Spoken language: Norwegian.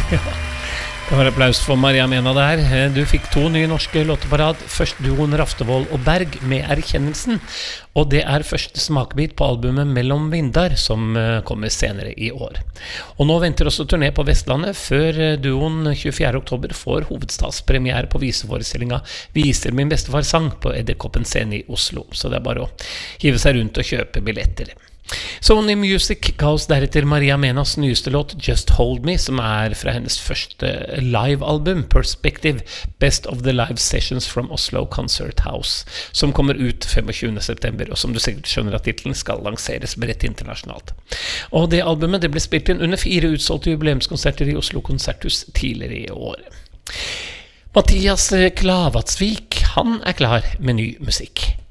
Det var applaus for Maria Mena der. Du fikk 2 nye norske låter på rad. Først duoen Raftevold og Berg med Erkjennelsen. Og det første smakbit på albumet Mellom Vindar, som kommer senere i år. Og nå venter også turné på Vestlandet, før duoen 24. oktober får hovedstadspremiere på viseforestillinga Viser min bestefar sang på Edderkoppen scene i Oslo. Så det bare å hive seg rundt og kjøpe billetter. Sony Music ga oss deretter Maria Menas nyeste låt Just Hold Me, som fra hennes første live-album Perspective, Best of the Live Sessions from Oslo Concert House, som kommer ut 25. september, og som du sikkert skjønner at titlen skal lanseres bredt internasjonalt. Og det albumet det ble spilt inn under 4 utsolgte jubileumskonserter i Oslo Konserthus tidligere i år. Mathias Klavatsvik, han klar med ny musikk.